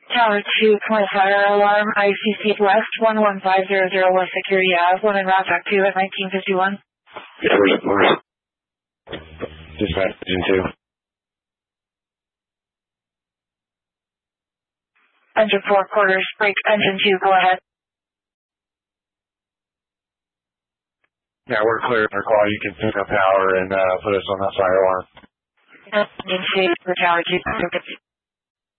Tower 2, point fire alarm, ICC West, 11500 West Security Ave, 1 in Route 2 at 1951. Yeah, where's Dispatch Engine 2. Engine 4 quarters, break engine 2, go ahead. Yeah, we're clear for call. You can pick up power and put us on that fire alarm. Engine 2 for Tower 2.